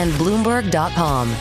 and Bloomberg.com.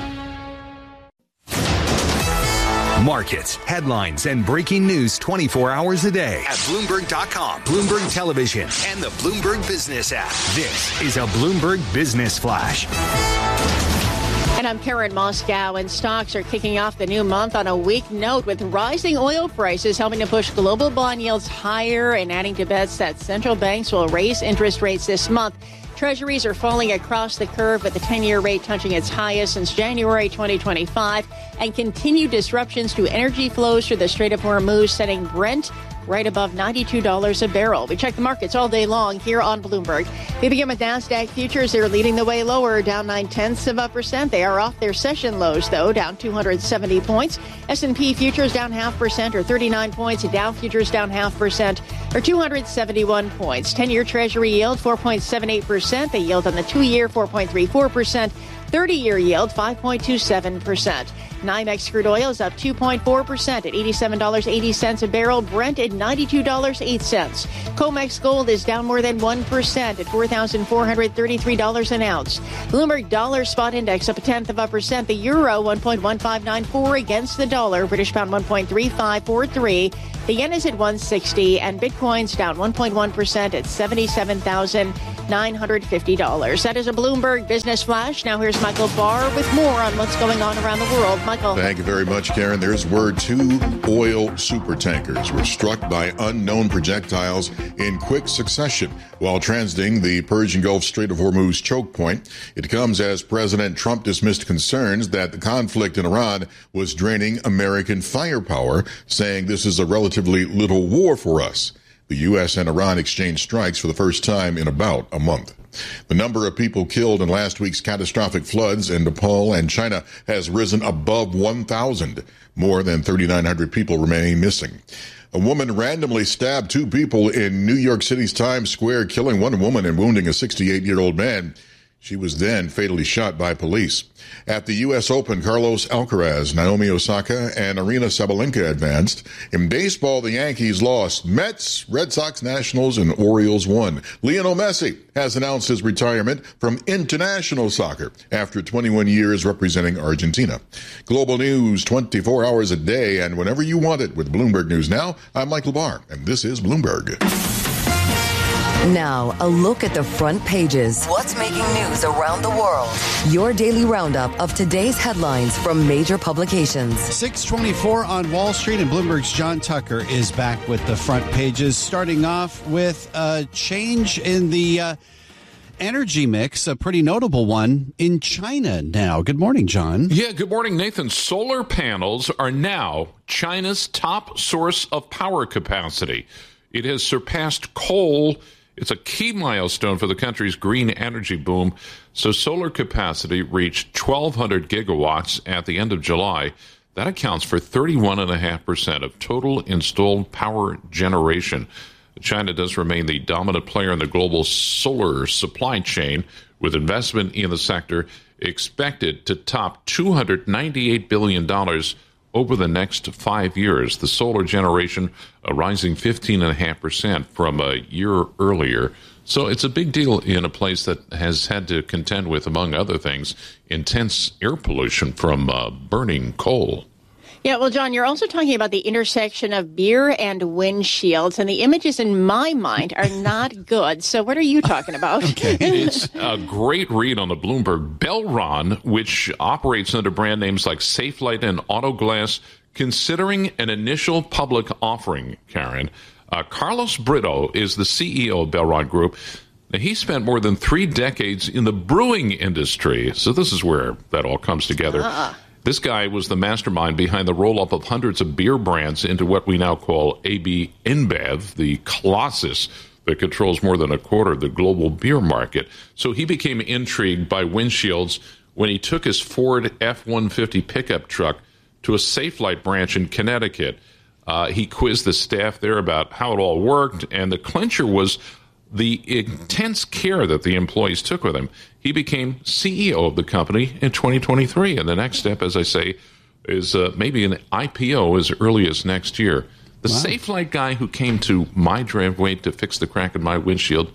Markets, headlines, and breaking news 24 hours a day at Bloomberg.com, Bloomberg Television, and the Bloomberg Business app. This is a Bloomberg Business Flash. And I'm Karen Moscow, and stocks are kicking off the new month on a weak note with rising oil prices helping to push global bond yields higher and adding to bets that central banks will raise interest rates this month. Treasuries are falling across the curve with the 10-year rate touching its highest since January 2025 and continued disruptions to energy flows through the Strait of Hormuz, setting Brent right above $92 a barrel. We check the markets all day long here on Bloomberg. We begin with NASDAQ futures. They're leading the way lower, down 0.9%. They are off their session lows, though, down 270 points. S&P futures down 0.5% or 39 points. Dow futures down 0.5% or 271 points. 10-year Treasury yield 4.78%. The yield on the 2-year 4.34%. 30-year yield 5.27%. NYMEX crude oil is up 2.4% at $87.80 a barrel. Brent at $92.08. COMEX gold is down more than 1% at $4,433 an ounce. Bloomberg dollar spot index up 0.1%. The euro 1.1594 against the dollar. British pound 1.3543. The yen is at 160, and Bitcoin's down 1.1% at $77,950. That is a Bloomberg Business Flash. Now here's Michael Barr with more on what's going on around the world. Michael. Thank you very much, Karen. There's word 2 oil supertankers were struck by unknown projectiles in quick succession while transiting the Persian Gulf Strait of Hormuz choke point. It comes as President Trump dismissed concerns that the conflict in Iran was draining American firepower, saying this is a relatively little war for us. The U.S. and Iran exchanged strikes for the first time in about a month. The number of people killed in last week's catastrophic floods in Nepal and China has risen above 1,000. More than 3,900 people remain missing. A woman randomly stabbed 2 people in New York City's Times Square, killing 1 woman and wounding a 68-year-old man. She was then fatally shot by police. At the U.S. Open, Carlos Alcaraz, Naomi Osaka, and Aryna Sabalenka advanced. In baseball, the Yankees lost. Mets, Red Sox, Nationals, and Orioles won. Lionel Messi has announced his retirement from international soccer after 21 years representing Argentina. Global news 24 hours a day and whenever you want it with Bloomberg News Now. I'm Michael Barr, and this is Bloomberg. Now, a look at the front pages. What's making news around the world? Your daily roundup of today's headlines from major publications. 6:24 on Wall Street, and Bloomberg's John Tucker is back with the front pages, starting off with a change in the energy mix, a pretty notable one in China now. Good morning, John. Yeah, good morning, Nathan. Solar panels are now China's top source of power capacity. It has surpassed coal. It's a key milestone for the country's green energy boom. So solar capacity reached 1,200 gigawatts at the end of July. That accounts for 31.5% of total installed power generation. China does remain the dominant player in the global solar supply chain, with investment in the sector expected to top $298 billion over the next 5 years. The solar generation rising 15.5% from a year earlier. So it's a big deal in a place that has had to contend with, among other things, intense air pollution from burning coal. Yeah, well, John, you're also talking about the intersection of beer and windshields, and the images in my mind are not good. So what are you talking about? Okay. It's a great read on the Bloomberg. Belron, which operates under brand names like Safelite and Autoglass, considering an initial public offering, Karen. Carlos Brito is the CEO of Belron Group. Now, he spent more than 3 decades in the brewing industry, so this is where that all comes together. This guy was the mastermind behind the roll-up of hundreds of beer brands into what we now call AB InBev, the colossus that controls more than a quarter of the global beer market. So he became intrigued by windshields when he took his Ford F-150 pickup truck to a Safelite branch in Connecticut. He quizzed the staff there about how it all worked, and the clincher was the intense care that the employees took with him. He became CEO of the company in 2023, and the next step, as I say, is maybe an IPO as early as next year. The Safelite guy who came to my driveway to fix the crack in my windshield,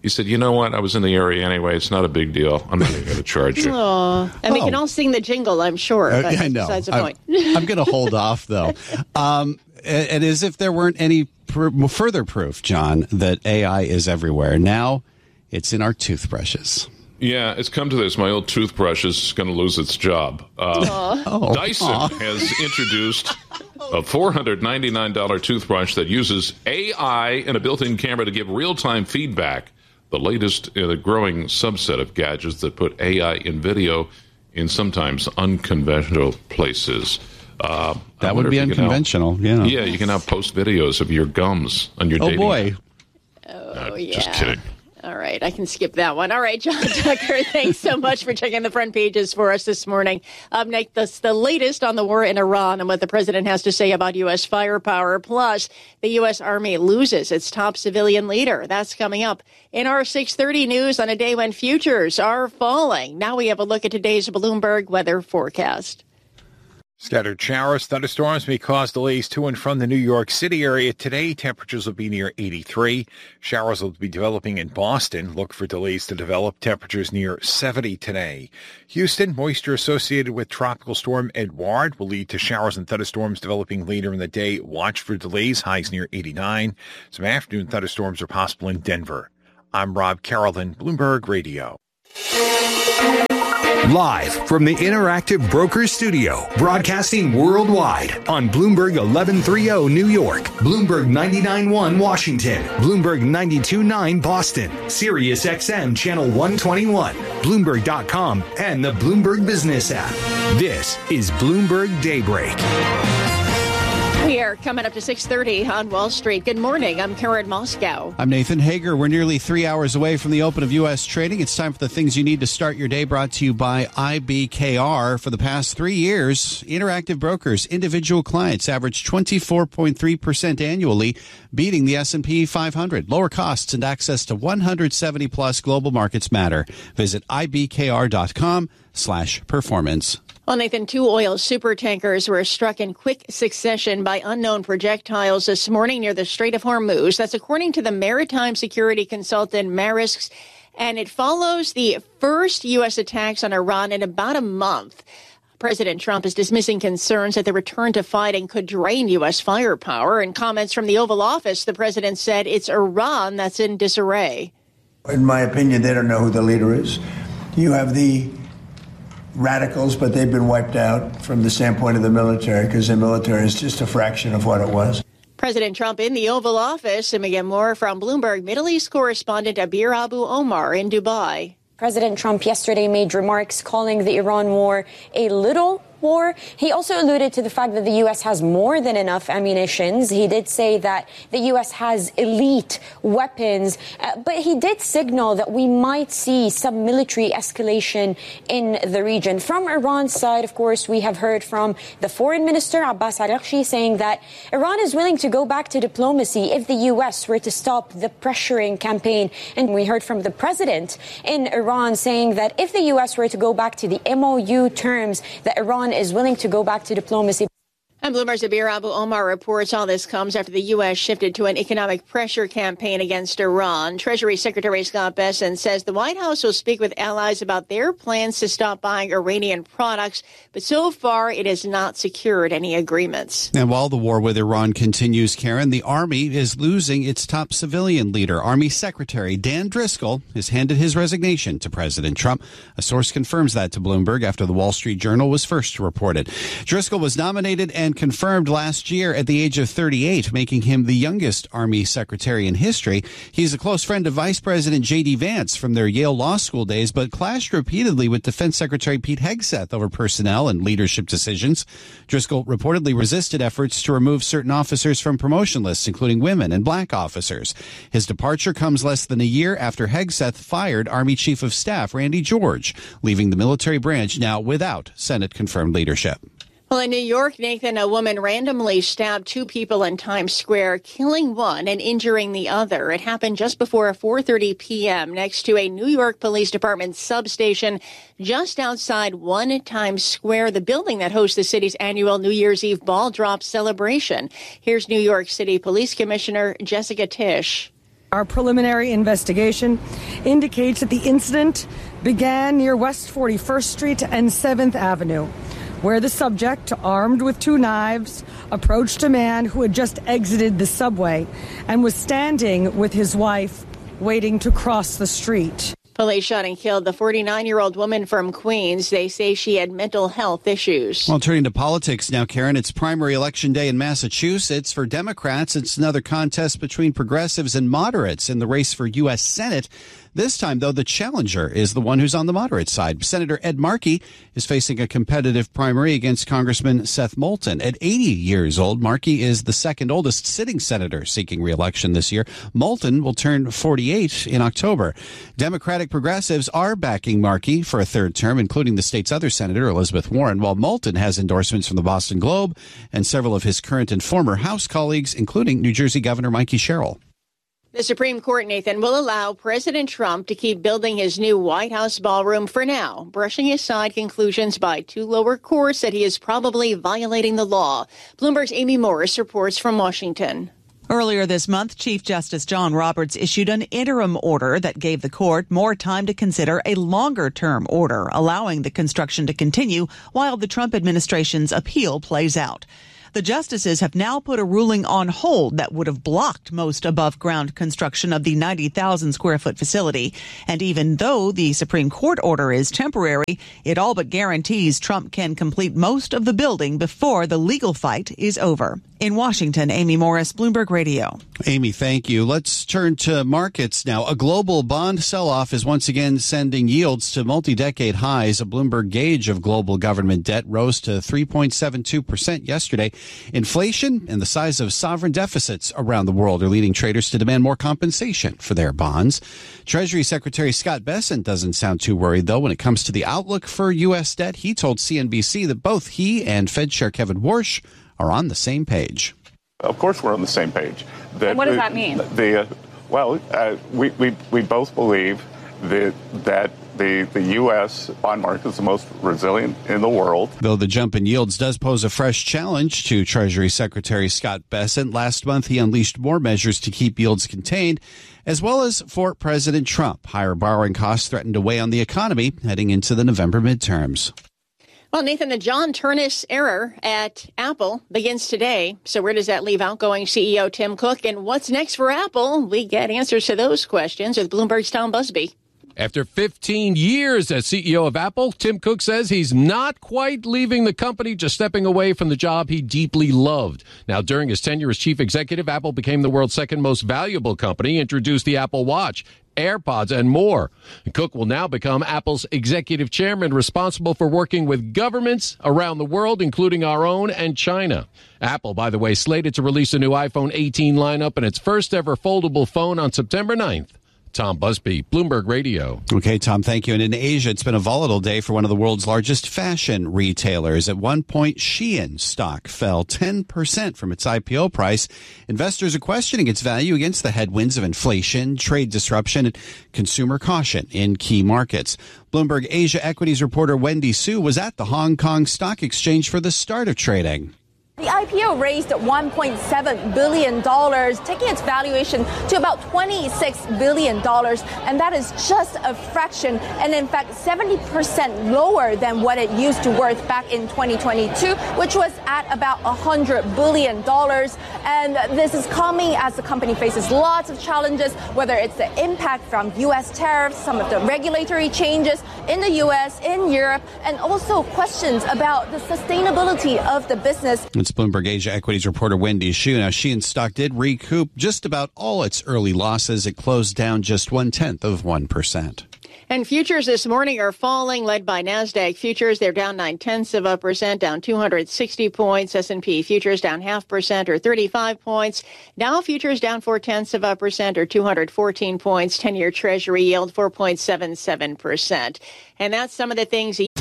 He said, you know what? I was in the area anyway. It's not a big deal. I'm not even going to charge you. And we can all sing the jingle, I'm sure. But I know. Besides the point. I'm going to hold off, though. And as if there weren't any further proof, John, that AI is everywhere. Now it's in our toothbrushes. Yeah, it's come to this. My old toothbrush is going to lose its job. Dyson has introduced a $499 toothbrush that uses AI and a built-in camera to give real-time feedback. The latest in a growing subset of gadgets that put AI in video in sometimes unconventional places. That would be unconventional, yeah. Yeah, you can now post videos of your gums on your dating app. Oh, yeah. Just kidding. All right, I can skip that one. All right, John Tucker, thanks so much for checking the front pages for us this morning. Up next, that's the latest on the war in Iran and what the president has to say about U.S. firepower. Plus, the U.S. Army loses its top civilian leader. That's coming up in our 6:30 news on a day when futures are falling. Now we have a look at today's Bloomberg weather forecast. Scattered showers, thunderstorms may cause delays to and from the New York City area today. Temperatures will be near 83. Showers will be developing in Boston. Look for delays to develop. Temperatures near 70 today. Houston, moisture associated with Tropical Storm Edouard will lead to showers and thunderstorms developing later in the day. Watch for delays, highs near 89. Some afternoon thunderstorms are possible in Denver. I'm Rob Carrollton, Bloomberg Radio. Live from the Interactive Brokers Studio, broadcasting worldwide on Bloomberg 1130 New York, Bloomberg 99.1 Washington, Bloomberg 92.9 Boston, Sirius XM Channel 121, Bloomberg.com, and the Bloomberg Business app. This is Bloomberg Daybreak. We are coming up to 6:30 on Wall Street. Good morning. I'm Karen Moscow. I'm Nathan Hager. We're nearly 3 hours away from the open of U.S. trading. It's time for the things you need to start your day, brought to you by IBKR. For the past 3 years, Interactive Brokers individual clients averaged 24.3% annually, beating the S&P 500. Lower costs and access to 170-plus global markets matter. Visit ibkr.com/performance. Well, Nathan, 2 oil supertankers were struck in quick succession by unknown projectiles this morning near the Strait of Hormuz. That's according to the maritime security consultant Maersk, and it follows the first U.S. attacks on Iran in about a month. President Trump is dismissing concerns that the return to fighting could drain U.S. firepower. In comments from the Oval Office, the president said it's Iran that's in disarray. In my opinion, they don't know who the leader is. You have the radicals, but they've been wiped out from the standpoint of the military, because the military is just a fraction of what it was. President Trump in the Oval Office, and we get more from Bloomberg Middle East correspondent Abir Abu Omar in Dubai. President Trump yesterday made remarks calling the Iran war a little war. He also alluded to the fact that the U.S. has more than enough ammunitions. He did say that the U.S. has elite weapons, but he did signal that we might see some military escalation in the region. From Iran's side, of course, we have heard from the foreign minister, Abbas Araghchi, saying that Iran is willing to go back to diplomacy if the U.S. were to stop the pressuring campaign. And we heard from the president in Iran saying that if the U.S. were to go back to the MOU terms, that Iran is willing to go back to diplomacy. And Bloomberg's Abir Abu Omar reports all this comes after the U.S. shifted to an economic pressure campaign against Iran. Treasury Secretary Scott Bessent says the White House will speak with allies about their plans to stop buying Iranian products, but so far it has not secured any agreements. And while the war with Iran continues, Karen, the Army is losing its top civilian leader. Army Secretary Dan Driscoll has handed his resignation to President Trump. A source confirms that to Bloomberg after the Wall Street Journal was first to report it. Driscoll was nominated and confirmed last year at the age of 38, making him the youngest Army Secretary in history. He's a close friend of Vice President J.D. Vance from their Yale Law School days, but clashed repeatedly with Defense Secretary Pete Hegseth over personnel and leadership decisions. Driscoll reportedly resisted efforts to remove certain officers from promotion lists, including women and black officers. His departure comes less than a year after Hegseth fired Army Chief of Staff Randy George, leaving the military branch now without Senate-confirmed leadership. Well, in New York, Nathan, a woman randomly stabbed 2 people in Times Square, killing one and injuring the other. It happened just before 4:30 p.m. next to a New York Police Department substation just outside 1 Times Square, the building that hosts the city's annual New Year's Eve ball drop celebration. Here's New York City Police Commissioner Jessica Tisch. Our preliminary investigation indicates that the incident began near West 41st Street and 7th Avenue, where the subject, armed with 2 knives, approached a man who had just exited the subway and was standing with his wife waiting to cross the street. Police shot and killed the 49-year-old woman from Queens. They say she had mental health issues. Well, turning to politics now, Karen, it's primary election day in Massachusetts. For Democrats, it's another contest between progressives and moderates in the race for U.S. Senate. This time, though, the challenger is the one who's on the moderate side. Senator Ed Markey is facing a competitive primary against Congressman Seth Moulton. At 80 years old, Markey is the second oldest sitting senator seeking re-election this year. Moulton will turn 48 in October. Democratic progressives are backing Markey for a third term, including the state's other senator, Elizabeth Warren, while Moulton has endorsements from the Boston Globe and several of his current and former House colleagues, including New Jersey Governor Mikey Sherrill. The Supreme Court, Nathan, will allow President Trump to keep building his new White House ballroom for now, brushing aside conclusions by 2 lower courts that he is probably violating the law. Bloomberg's Amy Morris reports from Washington. Earlier this month, Chief Justice John Roberts issued an interim order that gave the court more time to consider a longer-term order, allowing the construction to continue while the Trump administration's appeal plays out. The justices have now put a ruling on hold that would have blocked most above-ground construction of the 90,000-square-foot facility. And even though the Supreme Court order is temporary, it all but guarantees Trump can complete most of the building before the legal fight is over. In Washington, Amy Morris, Bloomberg Radio. Amy, thank you. Let's turn to markets now. A global bond sell-off is once again sending yields to multi-decade highs. A Bloomberg gauge of global government debt rose to 3.72% yesterday. Inflation and the size of sovereign deficits around the world are leading traders to demand more compensation for their bonds. Treasury Secretary Scott Bessent doesn't sound too worried, though, when it comes to the outlook for U.S. debt. He told CNBC that both he and Fed Chair Kevin Warsh are on the same page. Of course we're on the same page. And what does that mean? We both believe that the U.S. bond market is the most resilient in the world. Though the jump in yields does pose a fresh challenge to Treasury Secretary Scott Bessent. Last month, he unleashed more measures to keep yields contained, as well as for President Trump. Higher borrowing costs threaten to weigh on the economy heading into the November midterms. Well, Nathan, the John Ternus era at Apple begins today. So where does that leave outgoing CEO Tim Cook? And what's next for Apple? We get answers to those questions with Bloomberg's Tom Busby. After 15 years as CEO of Apple, Tim Cook says he's not quite leaving the company, just stepping away from the job he deeply loved. Now, during his tenure as chief executive, Apple became the world's second most valuable company, introduced the Apple Watch, AirPods, and more. Cook will now become Apple's executive chairman, responsible for working with governments around the world, including our own and China. Apple, by the way, slated to release a new iPhone 18 lineup and its first ever foldable phone on September 9th. Tom Busby, Bloomberg Radio. Okay, Tom, thank you. And in Asia, it's been a volatile day for one of the world's largest fashion retailers. At one point, Shein stock fell 10% from its IPO price. Investors are questioning its value against the headwinds of inflation, trade disruption, and consumer caution in key markets. Bloomberg Asia equities reporter Wendy Su was at the Hong Kong Stock Exchange for the start of trading. The IPO raised $1.7 billion, taking its valuation to about $26 billion. And that is just a fraction, and in fact, 70% lower than what it used to worth back in 2022, which was at about $100 billion. And this is coming as the company faces lots of challenges, whether it's the impact from U.S. tariffs, some of the regulatory changes in the U.S., in Europe, and also questions about the sustainability of the business. It's Bloomberg Asia equities reporter Wendy Xu. Now, Shein stock did recoup just about all its early losses. It closed down just 0.1%. And futures this morning are falling, led by NASDAQ futures. They're down 0.9%, down 260 points. S&P futures down 0.5% or 35 points. Dow futures down 0.4% or 214 points. 10-year Treasury yield 4.77%. And that's some of the things